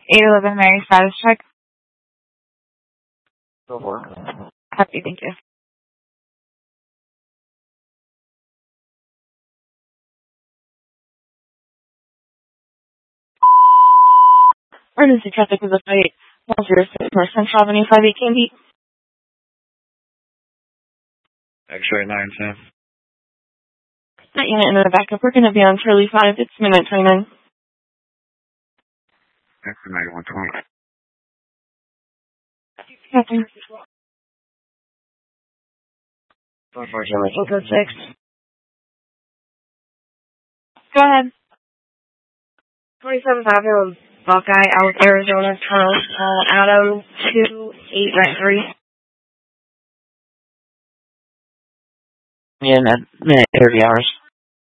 811 Mary status check. Go for it. Happy, thank you. Emergency traffic is a flight 106 North Central Avenue 518 B. X-ray 910. That unit into the backup. We're going to be on Charlie 5. It's minute 29. X-ray 9120. Captain. Unfortunately, code 6. Go ahead. 27th Avenue, Buckeye, out Arizona, Tunnel, Adam 2893. Yeah, minute 30 hours.